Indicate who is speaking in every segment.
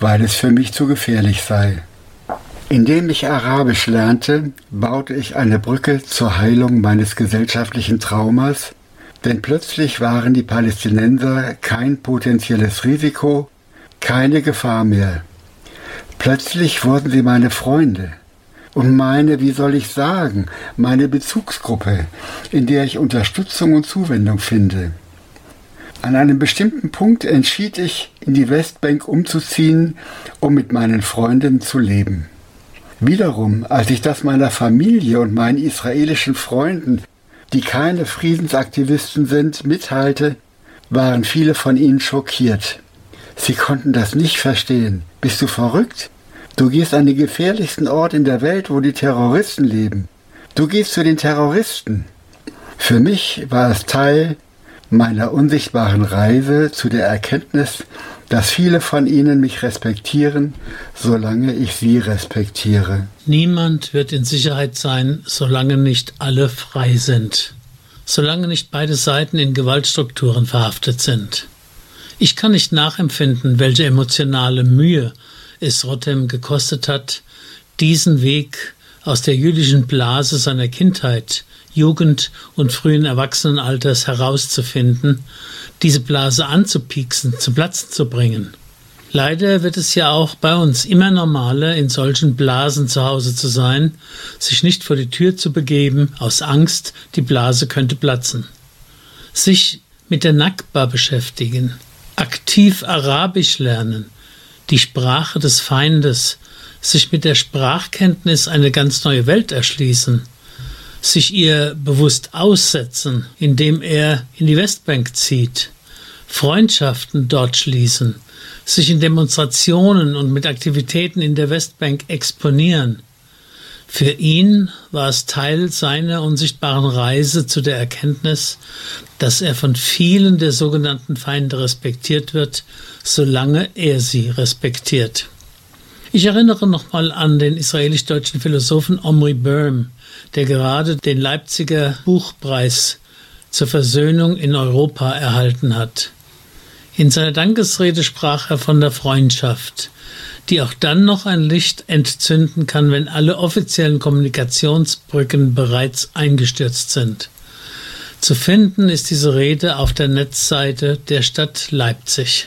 Speaker 1: weil es für mich zu gefährlich sei. Indem ich Arabisch lernte, baute ich eine Brücke zur Heilung meines gesellschaftlichen Traumas, denn plötzlich waren die Palästinenser kein potenzielles Risiko, keine Gefahr mehr. Plötzlich wurden sie meine Freunde und meine Bezugsgruppe, in der ich Unterstützung und Zuwendung finde. An einem bestimmten Punkt entschied ich, in die Westbank umzuziehen, um mit meinen Freunden zu leben. Wiederum, als ich das meiner Familie und meinen israelischen Freunden, die keine Friedensaktivisten sind, mitteilte, waren viele von ihnen schockiert. Sie konnten das nicht verstehen. Bist du verrückt? Du gehst an den gefährlichsten Ort in der Welt, wo die Terroristen leben. Du gehst zu den Terroristen. Für mich war es Teil meiner unsichtbaren Reise zu der Erkenntnis, dass viele von ihnen mich respektieren, solange ich sie respektiere.
Speaker 2: Niemand wird in Sicherheit sein, solange nicht alle frei sind. Solange nicht beide Seiten in Gewaltstrukturen verhaftet sind. Ich kann nicht nachempfinden, welche emotionale Mühe es Rotem gekostet hat, diesen Weg aus der jüdischen Blase seiner Kindheit, Jugend und frühen Erwachsenenalters herauszufinden, diese Blase anzupieksen, zum Platzen zu bringen. Leider wird es ja auch bei uns immer normaler, in solchen Blasen zu Hause zu sein, sich nicht vor die Tür zu begeben, aus Angst, die Blase könnte platzen. Sich mit der Nakba beschäftigen, aktiv Arabisch lernen, die Sprache des Feindes, sich mit der Sprachkenntnis eine ganz neue Welt erschließen, sich ihr bewusst aussetzen, indem er in die Westbank zieht, Freundschaften dort schließen, sich in Demonstrationen und mit Aktivitäten in der Westbank exponieren. Für ihn war es Teil seiner unsichtbaren Reise zu der Erkenntnis, dass er von vielen der sogenannten Feinde respektiert wird, solange er sie respektiert. Ich erinnere nochmal an den israelisch-deutschen Philosophen Omri Böhm, der gerade den Leipziger Buchpreis zur Versöhnung in Europa erhalten hat. In seiner Dankesrede sprach er von der Freundschaft, die auch dann noch ein Licht entzünden kann, wenn alle offiziellen Kommunikationsbrücken bereits eingestürzt sind. Zu finden ist diese Rede auf der Netzseite der Stadt Leipzig.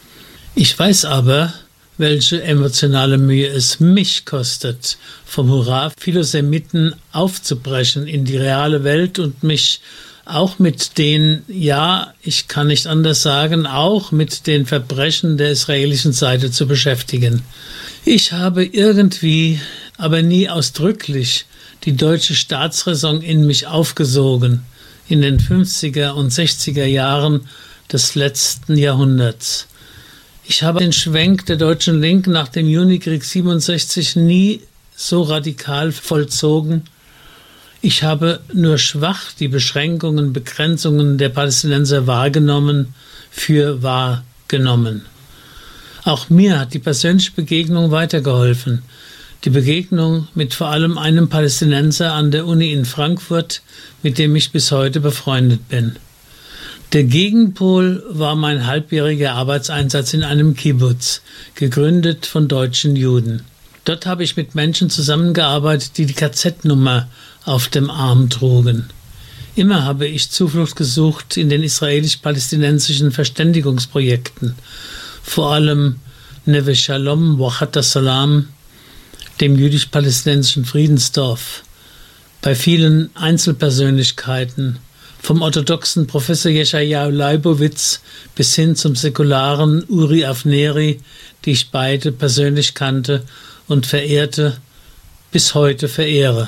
Speaker 2: Ich weiß aber, welche emotionale Mühe es mich kostet, vom Hurra-Philosemiten aufzubrechen in die reale Welt und mich auch mit den, ja, ich kann nicht anders sagen, auch mit den Verbrechen der israelischen Seite zu beschäftigen. Ich habe irgendwie, aber nie ausdrücklich, die deutsche Staatsräson in mich aufgesogen, in den 50er und 60er Jahren des letzten Jahrhunderts. Ich habe den Schwenk der deutschen Linken nach dem Junikrieg 67 nie so radikal vollzogen. Ich habe nur schwach die Beschränkungen, Begrenzungen der Palästinenser wahrgenommen, für wahrgenommen. Auch mir hat die persönliche Begegnung weitergeholfen. Die Begegnung mit vor allem einem Palästinenser an der Uni in Frankfurt, mit dem ich bis heute befreundet bin. Der Gegenpol war mein halbjähriger Arbeitseinsatz in einem Kibbutz, gegründet von deutschen Juden. Dort habe ich mit Menschen zusammengearbeitet, die die KZ-Nummer auf dem Arm trugen. Immer habe ich Zuflucht gesucht in den israelisch-palästinensischen Verständigungsprojekten, vor allem Neve Shalom, Wachat Salam, dem jüdisch-palästinensischen Friedensdorf, bei vielen Einzelpersönlichkeiten, vom orthodoxen Professor Jeschajahu Leibowitz bis hin zum säkularen Uri Avneri, die ich beide persönlich kannte und verehrte, bis heute verehre.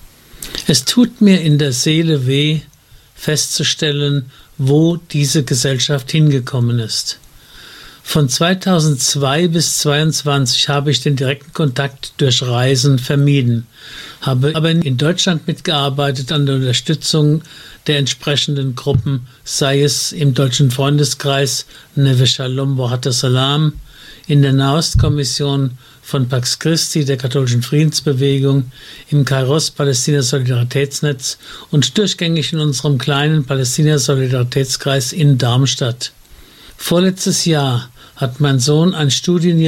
Speaker 2: Es tut mir in der Seele weh, festzustellen, wo diese Gesellschaft hingekommen ist. Von 2002 bis 2022 habe ich den direkten Kontakt durch Reisen vermieden, habe aber in Deutschland mitgearbeitet an der Unterstützung der entsprechenden Gruppen, sei es im deutschen Freundeskreis Neve Shalom Wachat Salam, in der Nahostkommission von Pax Christi, der katholischen Friedensbewegung, im Kairos Palästina-Solidaritätsnetz und durchgängig in unserem kleinen Palästina-Solidaritätskreis in Darmstadt. Vorletztes Jahr hat mein Sohn ein Studienjahr